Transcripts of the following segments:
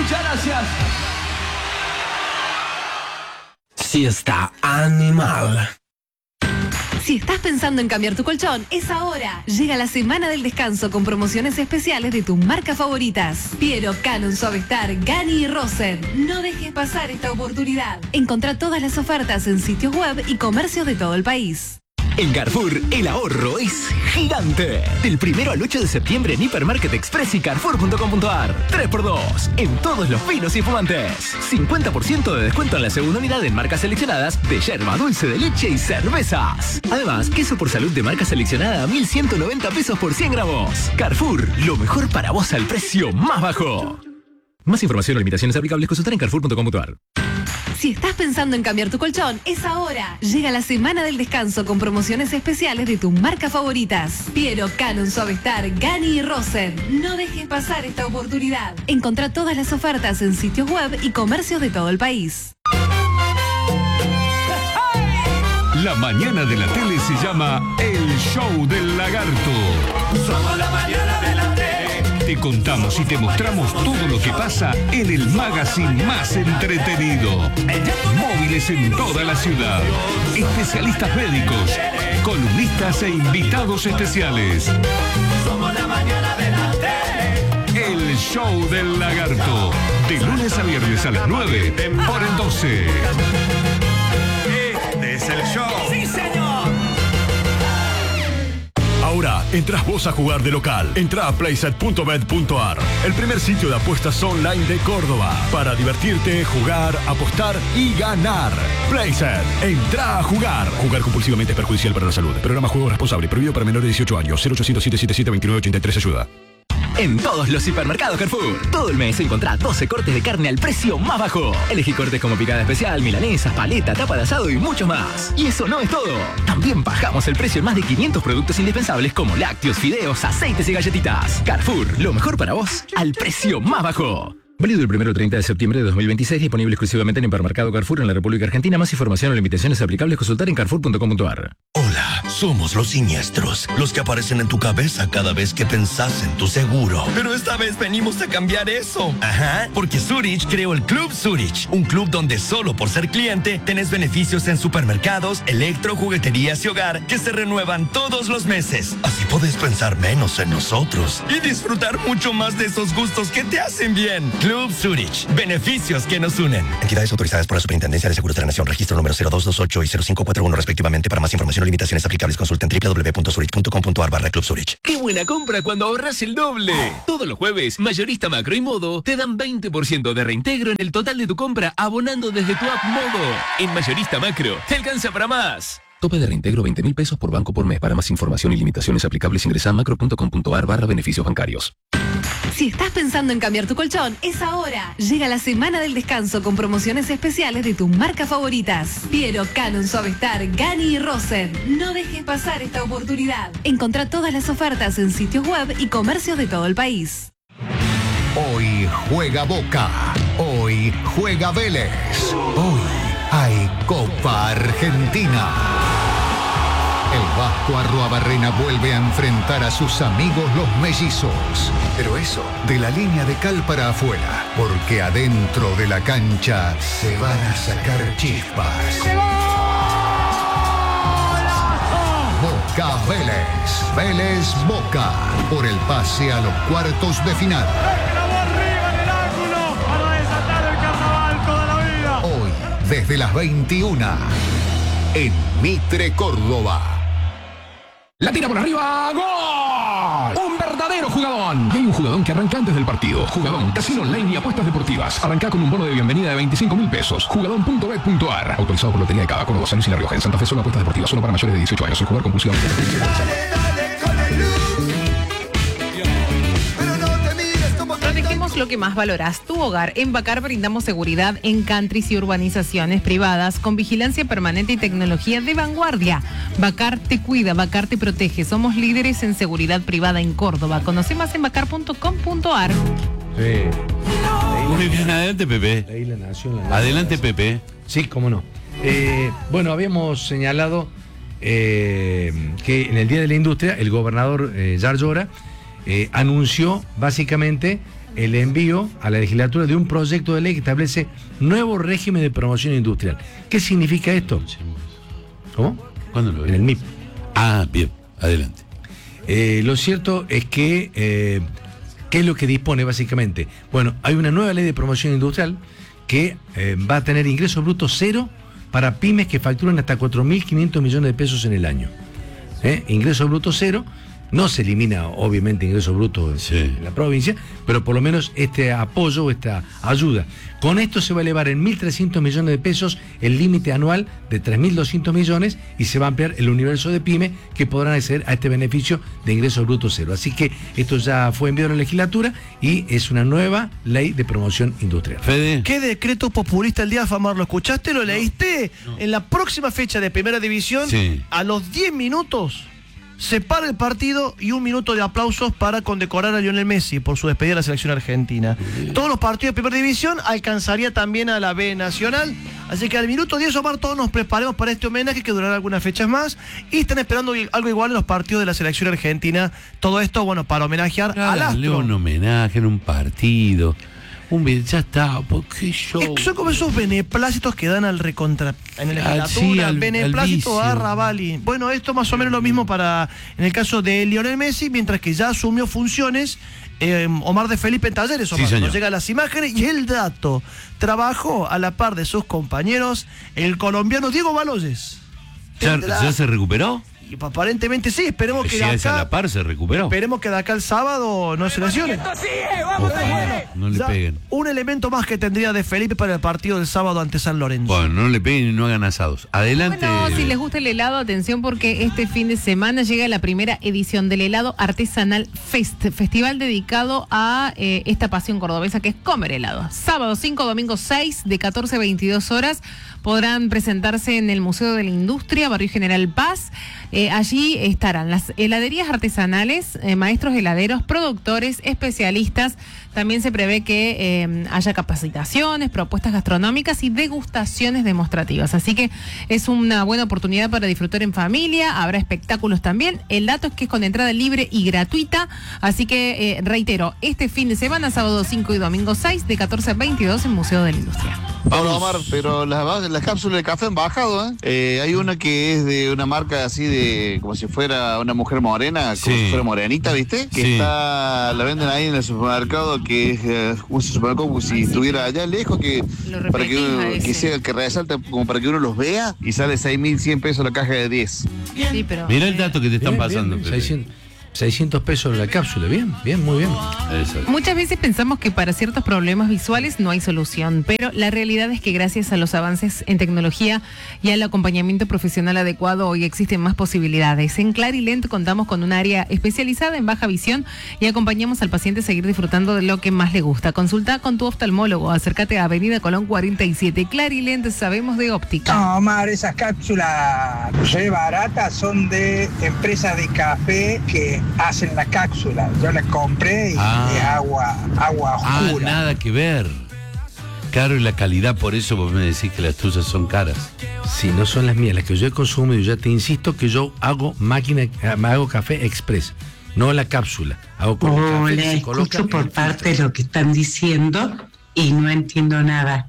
Muchas gracias. Siesta animal. Si estás pensando en cambiar tu colchón, es ahora. Llega la semana del descanso con promociones especiales de tus marcas favoritas. Piero, Canon, Suavestar, Gani y Rosen. No dejes pasar esta oportunidad. Encontrá todas las ofertas en sitios web y comercios de todo el país. En Carrefour, el ahorro es gigante. Del 1 al 8 de septiembre en Hipermarket Express y Carrefour.com.ar. 3x2 en todos los vinos y fumantes. 50% de descuento en la segunda unidad en marcas seleccionadas de yerba, dulce de leche y cervezas. Además, queso por salud de marca seleccionada a 1.190 pesos por 100 gramos. Carrefour, lo mejor para vos al precio más bajo. Más información o limitaciones aplicables consultar en Carrefour.com.ar. Si estás pensando en cambiar tu colchón, es ahora. Llega la semana del descanso con promociones especiales de tus marcas favoritas. Piero, Canon, Suavestar, Gani y Rosen. No dejes pasar esta oportunidad. Encontrá todas las ofertas en sitios web y comercios de todo el país. La mañana de la tele se llama El Show del Lagarto. Somos la mañana de la tele. Te contamos y te mostramos todo lo que pasa en el magazine más entretenido. Móviles en toda la ciudad. Especialistas médicos, columnistas e invitados especiales. Somos la mañana de la tele. El Show del Lagarto. De lunes a viernes a las 9 por el 12. Este es el show. ¡Sí, señor! Ahora, entras vos a jugar de local. Entrá a playset.bet.ar, el primer sitio de apuestas online de Córdoba. Para divertirte, jugar, apostar y ganar. Playset, entrá a jugar. Jugar compulsivamente es perjudicial para la salud. Programa Juego Responsable, prohibido para menores de 18 años. 0800-777-2983, ayuda. En todos los hipermercados Carrefour, todo el mes encontrá 12 cortes de carne al precio más bajo. Elegí cortes como picada especial, milanesas, paleta, tapa de asado y mucho más. Y eso no es todo. También bajamos el precio en más de 500 productos indispensables como lácteos, fideos, aceites y galletitas. Carrefour, lo mejor para vos al precio más bajo. Válido del 1 al 30 de septiembre de 2026, disponible exclusivamente en Hipermercado Carrefour en la República Argentina. Más información o limitaciones aplicables consultar en Carrefour.com.ar. Hola, somos los siniestros, los que aparecen en tu cabeza cada vez que pensás en tu seguro. Pero esta vez venimos a cambiar eso. Ajá, porque Zurich creó el Club Zurich, un club donde solo por ser cliente tenés beneficios en supermercados, electro, jugueterías y hogar que se renuevan todos los meses. Así podés pensar menos en nosotros y disfrutar mucho más de esos gustos que te hacen bien. Club Zurich, beneficios que nos unen. Entidades autorizadas por la Superintendencia de Seguros de la Nación, registro número 0228 y 0541 respectivamente. Para más información o limitaciones aplicables consulten www.zurich.com.ar/Club Zurich. ¡Qué buena compra cuando ahorras el doble! Todos los jueves, Mayorista Macro y Modo te dan 20% de reintegro en el total de tu compra abonando desde tu app Modo. En Mayorista Macro, te alcanza para más. Tope de reintegro 20.000 pesos por banco por mes. Para más información y limitaciones aplicables ingresa a macro.com.ar/beneficios bancarios. Si estás pensando en cambiar tu colchón, es ahora. Llega la semana del descanso con promociones especiales de tus marcas favoritas. Piero, Canon, Suavestar, Gani y Rosen. No dejes pasar esta oportunidad. Encontrá todas las ofertas en sitios web y comercios de todo el país. Hoy juega Boca. Hoy juega Vélez. Hoy hay Copa Argentina. El Vasco Arruabarrena vuelve a enfrentar a sus amigos los mellizos. Pero eso, de la línea de cal para afuera, porque adentro de la cancha se van a sacar chispas. Boca Vélez, Vélez Boca, por el pase a los cuartos de final. Hoy, desde las 21, en Mitre, Córdoba. La tira por arriba, ¡gol! Un verdadero jugadón. Y hay un jugadón que arranca antes del partido. Jugadón, casino online y apuestas deportivas. Arranca con un bono de bienvenida de 25.000 pesos. Jugadón.bet.ar. Autorizado por Lotería de Cava, Córdoba, San Luis y La Rioja. En Santa Fe son apuestas deportivas, solo para mayores de 18 años. Sin jugar compulsivamente. Protegemos lo que más valoras, tu hogar. En Bacar brindamos seguridad en countries y urbanizaciones privadas con vigilancia permanente y tecnología de vanguardia. Bacar te cuida, Bacar te protege. Somos líderes en seguridad privada en Córdoba. Conoce más en bacar.com.ar. Sí. Muy bien, adelante Pepe. Adelante Pepe. Sí, cómo no. Bueno, habíamos señalado que en el Día de la Industria el gobernador Yar Llora anunció básicamente el envío a la legislatura de un proyecto de ley que establece nuevo régimen de promoción industrial. ¿Qué significa esto? ¿Cómo? ¿Cuándo lo ves? En el MIP. Ah, bien, adelante. Lo cierto es que, ¿qué es lo que dispone básicamente? Bueno, hay una nueva ley de promoción industrial que va a tener ingresos brutos cero para pymes que facturan hasta 4.500 millones de pesos en el año. Ingresos brutos cero. No se elimina, obviamente, ingresos brutos en la provincia, pero por lo menos este apoyo, esta ayuda. Con esto se va a elevar en 1.300 millones de pesos el límite anual de 3.200 millones y se va a ampliar el universo de pymes que podrán acceder a este beneficio de ingresos brutos cero. Así que esto ya fue enviado a la legislatura y es una nueva ley de promoción industrial. Fede. ¿Qué decreto populista el día, Famar? ¿Lo escuchaste? ¿Lo leíste? No. En la próxima fecha de Primera División, a los 10 minutos... se para el partido y 1 minuto de aplausos para condecorar a Lionel Messi por su despedida de la selección argentina. Todos los partidos de Primera División alcanzaría también a la B Nacional. Así que al minuto 10, Omar, todos nos preparemos para este homenaje que durará algunas fechas más. Y están esperando algo igual en los partidos de la selección argentina. Todo esto, bueno, para homenajear al astro. Un homenaje en un partido. Ya está, porque yo... Son como esos beneplácitos que dan al recontra... En la legislatura, beneplácito a Ravalli. Bueno, esto más o menos lo mismo para... En el caso de Lionel Messi, mientras que ya asumió funciones Omar de Felipe en Talleres. Omar, nos llegan las imágenes y el dato. Trabajó a la par de sus compañeros el colombiano Diego Baloyes. ¿Ya se recuperó? Y aparentemente sí, esperemos que de acá, a la par se recuperó. Esperemos que de acá el sábado no se lesione. No le peguen. Un elemento más que tendría de Felipe para el partido del sábado ante San Lorenzo. Bueno, no le peguen y no hagan asados. Adelante. Bueno, si les gusta el helado, atención porque este fin de semana llega la primera edición del helado artesanal Fest, festival dedicado a esta pasión cordobesa que es comer helado. Sábado 5, domingo 6, de 14 a 22 horas, podrán presentarse en el Museo de la Industria, Barrio General Paz. Allí estarán las heladerías artesanales, maestros heladeros, productores, especialistas. También se prevé que haya capacitaciones, propuestas gastronómicas y degustaciones demostrativas. Así que es una buena oportunidad para disfrutar en familia. Habrá espectáculos también. El dato es que es con entrada libre y gratuita. Así que reitero, este fin de semana, sábado 5 y domingo 6, de 14 a 22 en Museo de la Industria. Hola Omar, pero las cápsulas de café han bajado, hay una que es de una marca así de, como si fuera una mujer morena, como si fuera morenita, ¿viste? Que la venden ahí en el supermercado, que es un supermercado como si estuviera allá lejos, que para que uno, que sea, que resalta como para que uno los vea, y sale 6.100 pesos la caja de 10. Sí, pero... Mira el dato que te están pasando. 600 pesos la cápsula, bien, muy bien. Muchas veces pensamos que para ciertos problemas visuales no hay solución, pero la realidad es que gracias a los avances en tecnología y al acompañamiento profesional adecuado, hoy existen más posibilidades. En Clarilent contamos con un área especializada en baja visión y acompañamos al paciente a seguir disfrutando de lo que más le gusta. Consulta con tu oftalmólogo, acércate a Avenida Colón 47. Clarilent, sabemos de óptica. No, Omar, esas cápsulas re baratas son de empresas de café que hacen la cápsula. Yo la compré y es agua oscura. Nada que ver. Caro y la calidad, por eso vos me decís que las tuyas son caras. Sí, no son las mías, las que yo he consumido. Ya te insisto que yo hago hago café express, no la cápsula. Hago con café que se coloca. Escucho por parte de lo que están diciendo y no entiendo nada.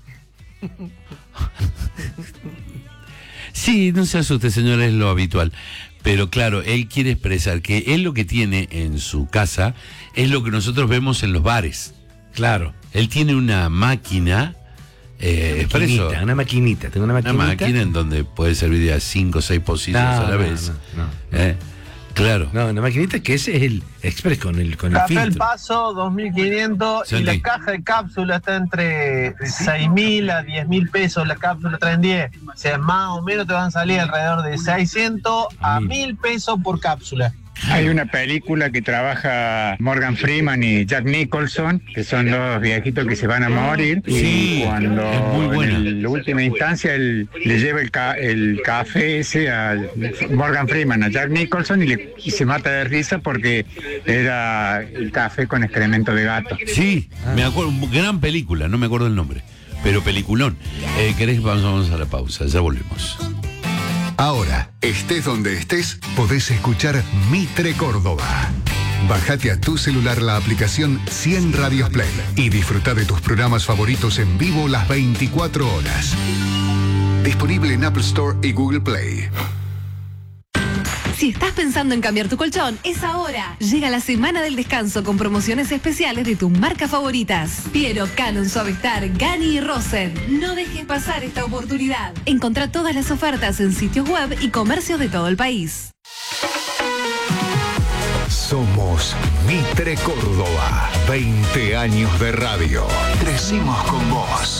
Sí, no se asuste, señora, es lo habitual. Pero claro, él quiere expresar que él lo que tiene en su casa es lo que nosotros vemos en los bares. Claro. Él tiene una máquina expreso. Una maquinita. Tengo una maquinita. Una máquina en donde puede servir a 5 o 6 pocillos a la vez. Claro. No, una maquinita que ese es el express con el filtro. Café El Paso, 2.500 y la caja de cápsula está entre 6.000 a 10.000 pesos. La cápsula traen 10. O sea, más o menos te van a salir alrededor de 600 a 1.000 pesos por cápsula. Hay una película que trabaja Morgan Freeman y Jack Nicholson, que son dos viejitos que se van a morir. Sí, y cuando en la última instancia él le lleva el café ese a Morgan Freeman, a Jack Nicholson, y se mata de risa porque era el café con excremento de gato. Sí, me acuerdo, gran película, no me acuerdo el nombre, pero peliculón. ¿Querés que vamos a la pausa? Ya volvemos. Ahora, estés donde estés, podés escuchar Mitre Córdoba. Bájate a tu celular la aplicación 100 Radios Play y disfruta de tus programas favoritos en vivo las 24 horas. Disponible en Apple Store y Google Play. Si estás pensando en cambiar tu colchón, es ahora. Llega la semana del descanso con promociones especiales de tus marcas favoritas. Piero, Canon, Suavestar, Gani y Rosen. No dejes pasar esta oportunidad. Encontrá todas las ofertas en sitios web y comercios de todo el país. Somos Mitre Córdoba. 20 años de radio. Crecimos con vos.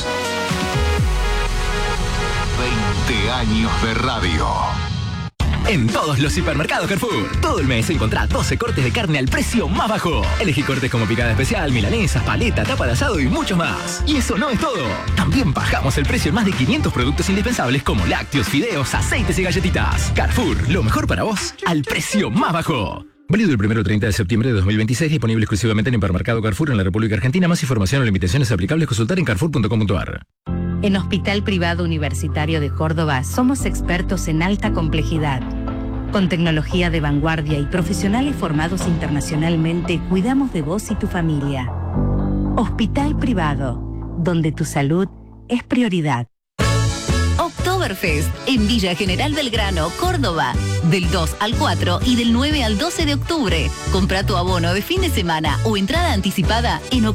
20 años de radio. En todos los hipermercados Carrefour, todo el mes encontrá 12 cortes de carne al precio más bajo. Elegí cortes como picada especial, milanesas, paleta, tapa de asado y mucho más. Y eso no es todo. También bajamos el precio en más de 500 productos indispensables como lácteos, fideos, aceites y galletitas. Carrefour, lo mejor para vos, al precio más bajo. Válido el 1 al 30 de septiembre de 2026, disponible exclusivamente en Hipermercado Carrefour en la República Argentina. Más información o limitaciones aplicables consultar en carrefour.com.ar. En Hospital Privado Universitario de Córdoba somos expertos en alta complejidad. Con tecnología de vanguardia y profesionales formados internacionalmente, cuidamos de vos y tu familia. Hospital Privado, donde tu salud es prioridad. Oktoberfest en Villa General Belgrano, Córdoba, del 2 al 4 y del 9 al 12 de octubre. Compra tu abono de fin de semana o entrada anticipada en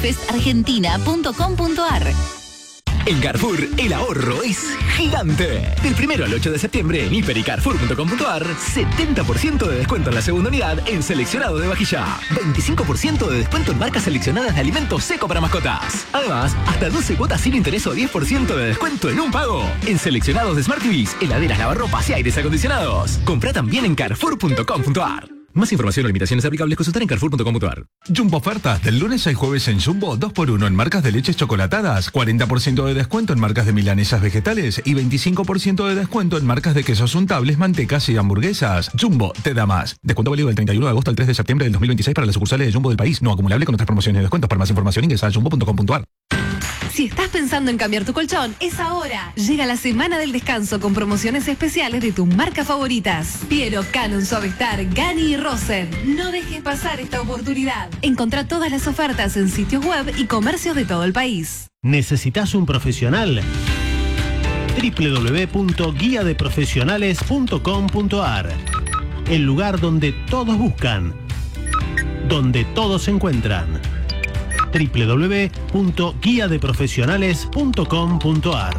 oktoberfestargentina.com.ar. En Carrefour, el ahorro es gigante. Del 1 al 8 de septiembre en hiper y carrefour.com.ar, 70% de descuento en la segunda unidad en seleccionado de vajilla. 25% de descuento en marcas seleccionadas de alimentos seco para mascotas. Además, hasta 12 cuotas sin interés o 10% de descuento en un pago. En seleccionados de Smart TVs, heladeras, lavarropas y aires acondicionados. Compra también en carrefour.com.ar. Más información o limitaciones aplicables consultar en carrefour.com.ar. Jumbo ofertas del lunes al jueves en Jumbo 2x1 en marcas de leches chocolatadas, 40% de descuento en marcas de milanesas vegetales y 25% de descuento en marcas de quesos untables, mantecas y hamburguesas. Jumbo te da más. Descuento válido del 31 de agosto al 3 de septiembre del 2026 para las sucursales de Jumbo del país. No acumulable con otras promociones y descuentos. Para más información ingresa a jumbo.com.ar. Si estás pensando en cambiar tu colchón, es ahora. Llega la semana del descanso con promociones especiales de tus marcas favoritas. Piero, Canon, Suavestar, Gani y Rosen. No dejes pasar esta oportunidad. Encontrá todas las ofertas en sitios web y comercios de todo el país. ¿Necesitas un profesional? www.guiadeprofesionales.com.ar. El lugar donde todos buscan, donde todos encuentran. www.guiadeprofesionales.com.ar.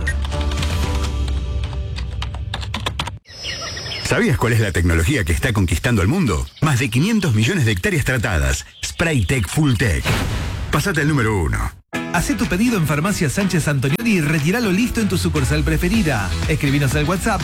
¿Sabías cuál es la tecnología que está conquistando el mundo? Más de 500 millones de hectáreas tratadas. Spraytec Fulltech. Pásate al número 1. Hacé tu pedido en Farmacia Sánchez Antonioli y retíralo listo en tu sucursal preferida. Escribinos al WhatsApp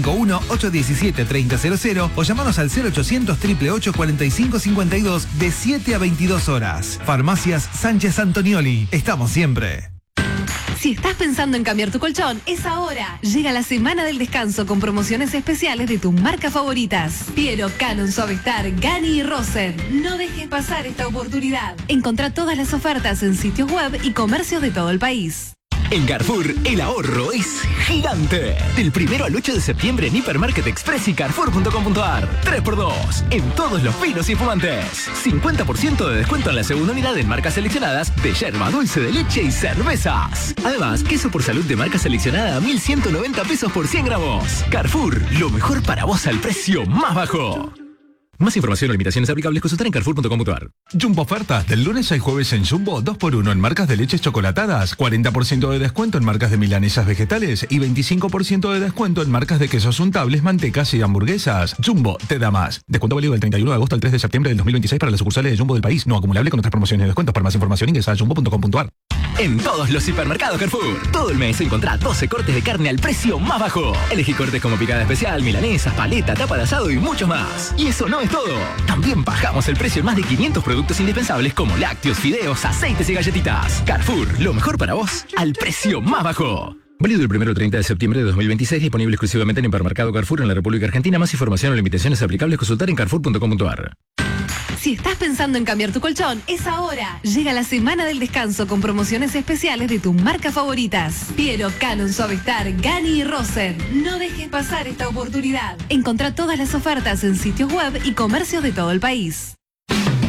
351-817-3000 o llamanos al 0800 888 4552 de 7 a 22 horas. Farmacias Sánchez Antonioli. Estamos siempre. Si estás pensando en cambiar tu colchón, es ahora. Llega la semana del descanso con promociones especiales de tus marcas favoritas. Piero, Canon, Suavestar, Gani y Rosen. No dejes pasar esta oportunidad. Encontrá todas las ofertas en sitios web y comercios de todo el país. En Carrefour, el ahorro es gigante. Del 1 al 8 de septiembre en Hipermarket Express y Carrefour.com.ar. 3x2 en todos los vinos y espumantes. 50% de descuento en la segunda unidad en marcas seleccionadas de yerba, dulce de leche y cervezas. Además, queso por salud de marca seleccionada a 1.190 pesos por 100 gramos. Carrefour, lo mejor para vos al precio más bajo. Más información o limitaciones aplicables consultar en carrefour.com.ar. Jumbo ofertas del lunes al jueves en Jumbo 2x1 en marcas de leches chocolatadas, 40% de descuento en marcas de milanesas vegetales y 25% de descuento en marcas de quesos untables, mantecas y hamburguesas. Jumbo te da más. Descuento válido del 31 de agosto al 3 de septiembre del 2026 para las sucursales de Jumbo del país. No acumulable con otras promociones y descuentos. Para más información ingresa a jumbo.com.ar. En todos los hipermercados Carrefour, todo el mes encontrá 12 cortes de carne al precio más bajo. Elegí cortes como picada especial, milanesas, paleta, tapa de asado y mucho más. Y eso no es todo. También bajamos el precio en más de 500 productos indispensables como lácteos, fideos, aceites y galletitas. Carrefour, lo mejor para vos al precio más bajo. Válido el 1 al 30 de septiembre de 2026, disponible exclusivamente en Hipermercado Carrefour en la República Argentina. Más información o limitaciones aplicables consultar en carrefour.com.ar. Si estás pensando en cambiar tu colchón, es ahora. Llega la semana del descanso con promociones especiales de tus marcas favoritas. Piero, Canon, Suavestar, Gani y Rosen. No dejes pasar esta oportunidad. Encontrá todas las ofertas en sitios web y comercios de todo el país.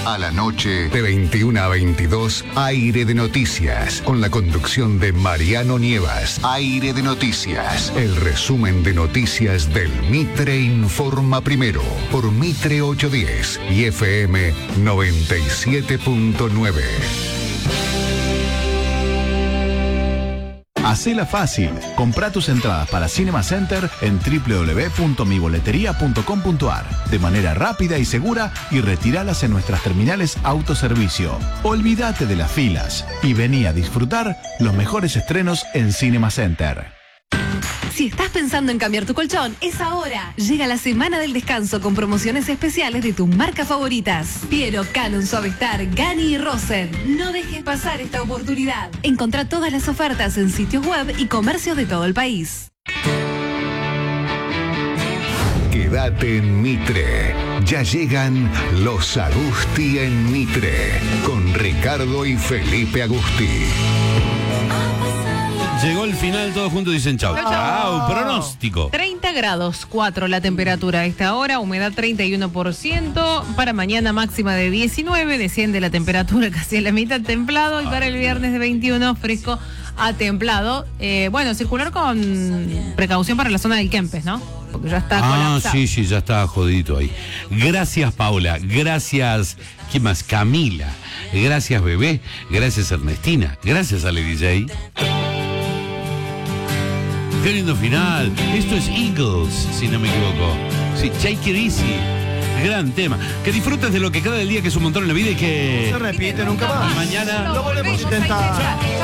A la noche, de 21 a 22, Aire de Noticias, con la conducción de Mariano Nievas. Aire de Noticias, el resumen de noticias del Mitre Informa Primero, por Mitre 810 y FM 97.9. Hacela fácil. Comprá tus entradas para Cinema Center en www.miboleteria.com.ar de manera rápida y segura y retíralas en nuestras terminales autoservicio. Olvídate de las filas y vení a disfrutar los mejores estrenos en Cinema Center. Si estás pensando en cambiar tu colchón, es ahora. Llega la semana del descanso con promociones especiales de tus marcas favoritas. Piero, Canon, Suavestar, Gani y Rosen. No dejes pasar esta oportunidad. Encontrá todas las ofertas en sitios web y comercios de todo el país. Quédate en Mitre. Ya llegan los Agusti en Mitre, con Ricardo y Felipe Agusti. Llegó el final, todos juntos dicen chau. Chau. Pronóstico. 30 grados 4 la temperatura a esta hora, humedad 31%, para mañana máxima de 19, desciende la temperatura casi a la mitad, templado, y para el viernes de 21, fresco a templado. Bueno, circular con precaución para la zona del Kempes, ¿no? Porque ya está colapsado. Sí, ya está jodidito ahí. Gracias, Paula. Gracias, ¿quién más? Camila. Gracias, Bebé. Gracias, Ernestina. Gracias, Ale DJ. Qué lindo final. Esto es Eagles, si no me equivoco. Sí, Take It Easy. Gran tema. Que disfrutes de lo que queda del día, que es un montón en la vida y que... No se repite nunca más. Mañana lo volvemos a intentar.